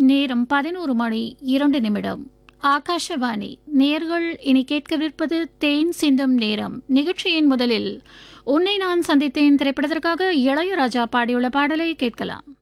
நேரம் 11:02 ஆகாஷவாணி. நேர்கள் இனி கேட்கவிருப்பது தேன் சிந்தும் நேரம். நிகழ்ச்சியின் முதலில் உன்னை நான் சந்தித்தேன் திரைப்படத்திற்காக இளையராஜா பாடியுள்ள பாடலை கேட்கலாம்.